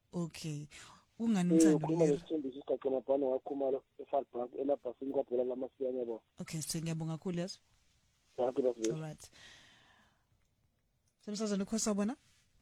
Okay. Ungani ngithanda ukhuluma Lira? nesithembiso isigaxa mabhana wakhumalo eFalbrook elabhasini kwabhola lamasiyane yabo. Okay, ngiyabonga kakhulu yazi. Yakho lapho. All right. Semsazana ukhosa bona?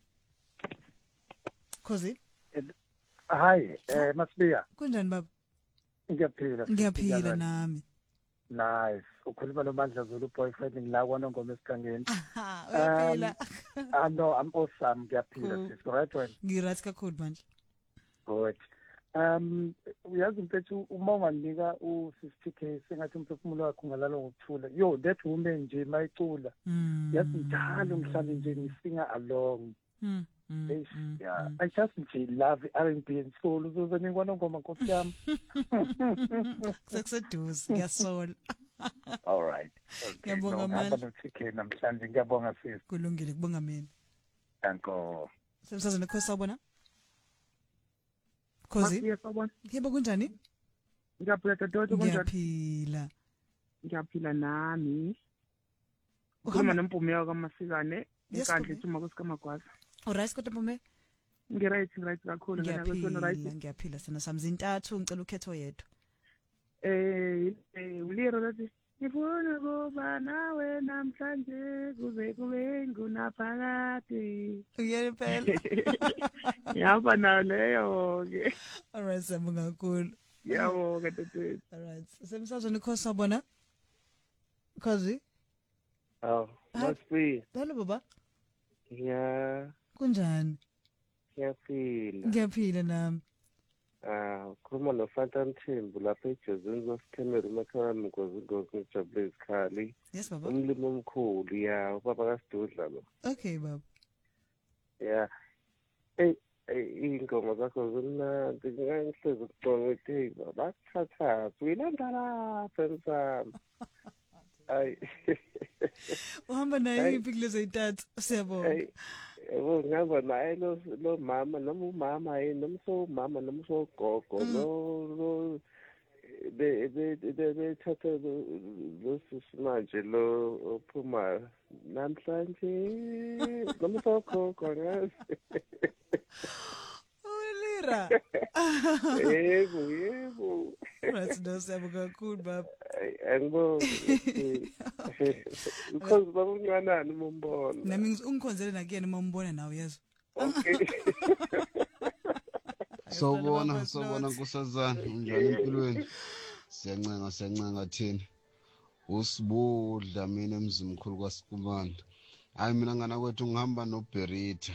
Khosi? Hi, Masibiya. Kunjani baba? Ngiyaphila nami. Nice. Ukhuluma noMandla Zulu boyfriend ngila kwaNongoma esigangeni. Uyaphila. No, I'm awesome. Ngiyaphila sis. Right when. Ngirathi kakhulu manje. Good. Uyazi mfethu uma unganika u60k sengathi umphefumulo wakho ungalala ngokuthula. Yo, that woman nje mayicula. Yazi njalo ngihlale nje ngisinga along. Yeah, I just love R&B and soul. Uzozani kwaNongoma Nkosi yami. Sekuseduze, ngiyasola. All right. Ngiyabonga manje. Ngihamba no-TK namhlanje ngiyabonga sis. Kulungile kubonga mina. Danko. Semsazana ukhosa bona? Khosi? Yebo kunjani? Ngiyaphila Dodo Ngiyaphila. Ngiyaphila nami. Ukhuluma noMpumela kaMasikane, enkandla ethuma kusikamagwaza. Alright kodwa Mpumela? Ngiright kakhulu ngena kwethu right. Ngiyaphila sena samzintathu ngicela ukhetho yedwa. Uliro lathi ngifuna kuba nawe namhlanje kuze kube ngunaphakade. Uyele phela. Yaba nayo leyo ke. Alright siyabonga kakhulu. Yabo ke Dodo. Alright. Semsazana ukhosa bona? Khosi? Masibiya. Hello baba. Yeah. Kunjani? Ngiyaphila nami. Ukhuluma noFanta Mthembu lapha eJozini Zofthemela emakhaya ngozi ngijabule isikhali. Yes baba. Umlimi omkhulu ya ubaba kaSidudla lo. Okay baba. Yeah. Ingoma zakho zimnandi ngihlezi ukucona ukuthi bakuthatha uyilanda lapha emsamo. Ay. Uhamba naye iphi kulezo zintathu siyabonga. Yebo ngihamba naye lo mama noma umama yini noma umama noma ugogo lo bethatha lo manje lo uphuma namhlanje noma ugogo ngazi. Ulira. Yebo. Right no siyabonga kakhulu baba. Angibonge. Because babunyanani umbona. Nami ungikhonzele nakuyena uma umbona nawe yezo. Okay. Sawubona Nkosazana unjani empilweni? Siyancenga thina. Usibudla mina emzimkhulu kwaSikumana. Hayi mina ngana kwethu ngihamba noBerita.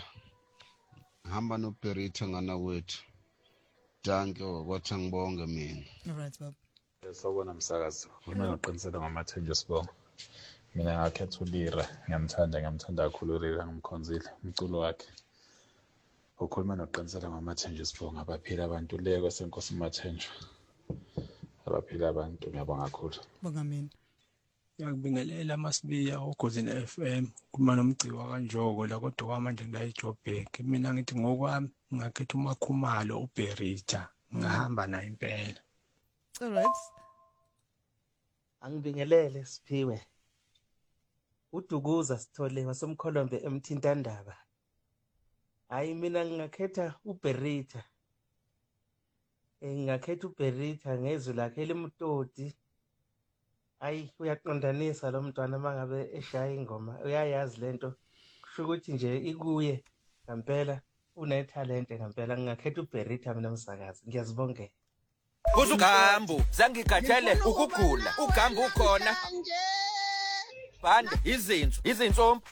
Ngana kwethu. Danke wakwathi ngibonge mina. Alright baba. Sawubona msakazi. Mina ngiqinisele ngamathenjwe sibonga. Mina ngakhetha uLira, ngiyamthanda kakhulu uLira ngimkhonzile umculo wakhe. Ukhuluma noqinisele ngamathenjwe sibonga abaphila abantu leko senkosi mathenjwe. Abaphila abantu ngiyabonga kakhulu. Bonga mina. Ngiyakubingelela Masibiya uGozini FM kuma nomgciwa kanjoko la kodwa kwamanje ngila eJoburg. Mina ngithi ngokwami ngakhetha uMakhumalo uBerita ngahamba naye impela. Alright. Angibingelele Siphiwe. Udukuza Sithole wasomkholombe emthintandaba. Hayi mina ngingakhetha uBerita. Ngingakhetha uBerita ngezwi lakhe limtoti. Hayi uyaqondanisa lo mntwana mangabe eshaya ingoma. Uyayazi lento. Kusho ukuthi nje ikuye ngempela unetalente ngempela ngingakhetha uBerita mina msakazi. Ngiyazibongela. Kuzugambu zangigathele ukugula ugambu ukhona bande izinso